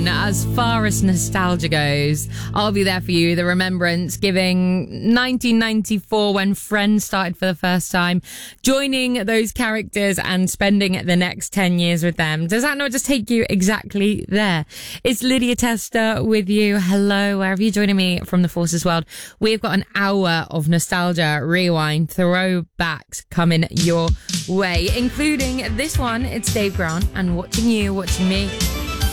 Brown. As far as nostalgia goes, I'll be there for you. The remembrance, giving 1994 when Friends started for the first time, joining those characters and spending the next 10 years with them. Does that not just take you exactly there? It's Lydia Tester with you. Hello, wherever you're joining me from the Forces world. We've got an hour of nostalgia, rewind, throwbacks coming your way, including this one. It's Dave Grant and Watching You, Watching Me.